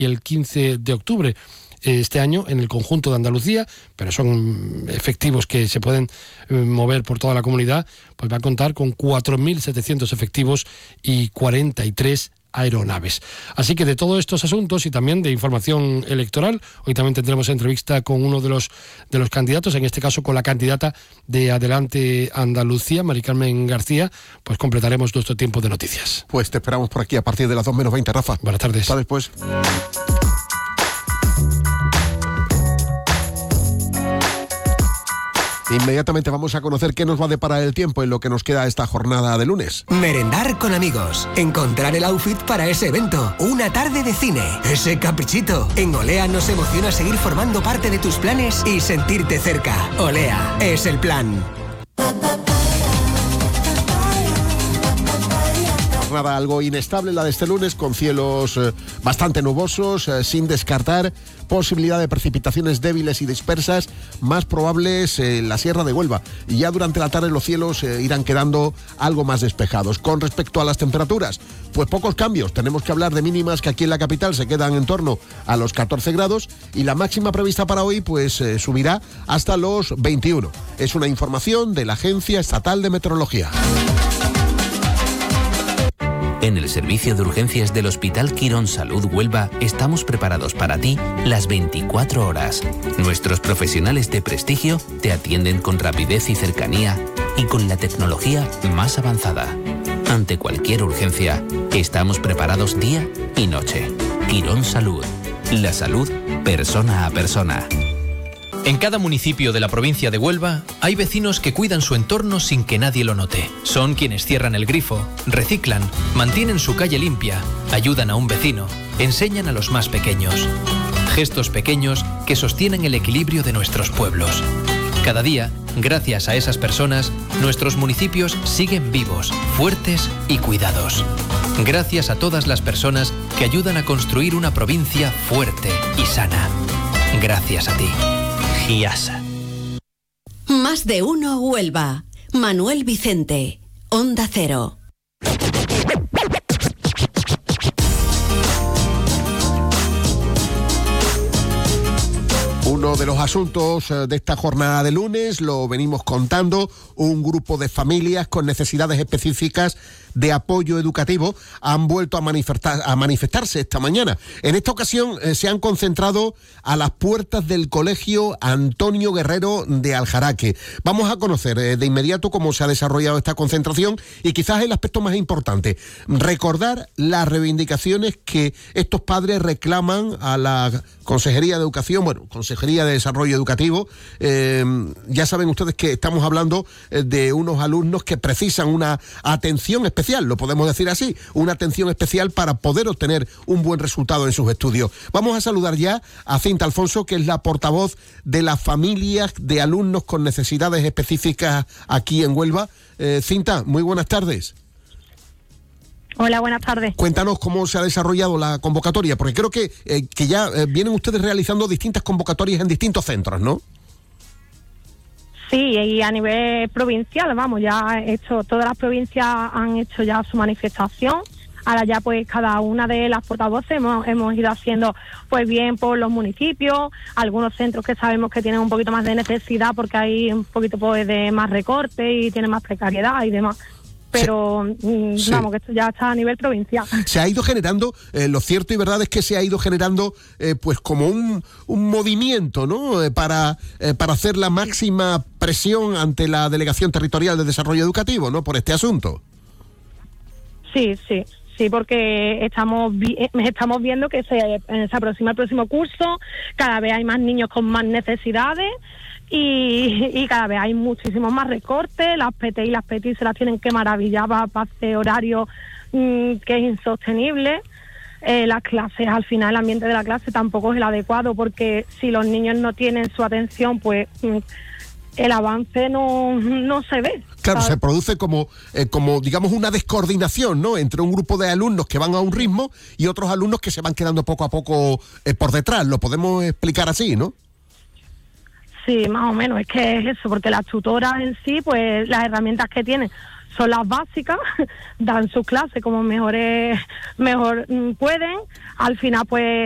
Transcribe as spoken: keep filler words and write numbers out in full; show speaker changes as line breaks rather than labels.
y el quince de octubre. Este año en el conjunto de Andalucía, pero son efectivos que se pueden mover por toda la comunidad, pues va a contar con cuatro mil setecientos efectivos y cuarenta y tres aeronaves. Así que de todos estos asuntos y también de información electoral, hoy también tendremos entrevista con uno de los de los candidatos, en este caso con la candidata de Adelante Andalucía, Mari Carmen García, pues completaremos nuestro tiempo de noticias.
Pues te esperamos por aquí a partir de las dos menos veinte, Rafa.
Buenas tardes.
Hasta después. Inmediatamente vamos a conocer qué nos va a deparar el tiempo en lo que nos queda esta jornada de lunes.
Merendar con amigos, encontrar el outfit para ese evento, una tarde de cine, ese caprichito. En Olea nos emociona seguir formando parte de tus planes y sentirte cerca. Olea es el plan.
Jornada algo inestable la de este lunes, con cielos eh, bastante nubosos, eh, sin descartar posibilidad de precipitaciones débiles y dispersas, más probables en la Sierra de Huelva. Y ya durante la tarde los cielos eh, irán quedando algo más despejados. Con respecto a las temperaturas, pues pocos cambios. Tenemos que hablar de mínimas que aquí en la capital se quedan en torno a los catorce grados y la máxima prevista para hoy pues eh, subirá hasta los veintiuno. Es una información de la Agencia Estatal de Meteorología.
En el servicio de urgencias del Hospital Quirón Salud Huelva estamos preparados para ti las veinticuatro horas. Nuestros profesionales de prestigio te atienden con rapidez y cercanía y con la tecnología más avanzada. Ante cualquier urgencia, estamos preparados día y noche. Quirón Salud. La salud persona a persona.
En cada municipio de la provincia de Huelva hay vecinos que cuidan su entorno sin que nadie lo note. Son quienes cierran el grifo, reciclan, mantienen su calle limpia, ayudan a un vecino, enseñan a los más pequeños. Gestos pequeños que sostienen el equilibrio de nuestros pueblos. Cada día, gracias a esas personas, nuestros municipios siguen vivos, fuertes y cuidados. Gracias a todas las personas que ayudan a construir una provincia fuerte y sana. Gracias a ti. Giasa.
Más de uno Huelva. Manuel Vicente. Onda Cero.
Uno de los asuntos de esta jornada de lunes, lo venimos contando, un grupo de familias con necesidades específicas de apoyo educativo han vuelto a, manifestar, a manifestarse esta mañana. En esta ocasión eh, se han concentrado a las puertas del colegio Antonio Guerrero de Aljaraque. Vamos a conocer eh, de inmediato cómo se ha desarrollado esta concentración y quizás el aspecto más importante, recordar las reivindicaciones que estos padres reclaman a la Consejería de Educación, bueno, Consejería de Desarrollo Educativo. Eh, ya saben ustedes que estamos hablando eh, de unos alumnos que precisan una atención especial. Especial, lo podemos decir así, una atención especial para poder obtener un buen resultado en sus estudios. Vamos a saludar ya a Cinta Alfonso, que es la portavoz de las familias de alumnos con necesidades específicas aquí en Huelva. Eh, Cinta, muy buenas tardes.
Hola, buenas tardes.
Cuéntanos cómo se ha desarrollado la convocatoria, porque creo que, eh, que ya eh, vienen ustedes realizando distintas convocatorias en distintos centros, ¿no?
Sí, y a nivel provincial, vamos, ya he hecho, todas las provincias han hecho ya su manifestación. Ahora ya pues cada una de las portavoces hemos, hemos ido haciendo pues bien por los municipios, algunos centros que sabemos que tienen un poquito más de necesidad porque hay un poquito pues de más recorte y tienen más precariedad y demás. Pero sí, sí. Vamos, que esto ya está a nivel provincial.
Se ha ido generando, eh, lo cierto y verdad es que se ha ido generando eh, pues como un, un movimiento, ¿no? Eh, para, eh, para hacer la máxima presión ante la Delegación Territorial de Desarrollo Educativo, ¿no? Por este asunto.
Sí, sí. Sí, porque estamos vi- estamos viendo que se, se aproxima el próximo curso, cada vez hay más niños con más necesidades y, y cada vez hay muchísimos más recortes. Las P T y las P T I se las tienen que maravillar para, para hacer horario mmm, que es insostenible. Eh, las clases, al final el ambiente de la clase tampoco es el adecuado, porque si los niños no tienen su atención, pues mmm, el avance no, no se ve.
Claro,
¿sabes?
se produce como, eh, como, digamos, una descoordinación, ¿no? Entre un grupo de alumnos que van a un ritmo y otros alumnos que se van quedando poco a poco eh, por detrás. Lo podemos explicar así, ¿no?
Sí, más o menos, es que es eso, porque las tutoras en sí, pues las herramientas que tienen son las básicas, dan sus clases como mejores, mejor pueden, al final pues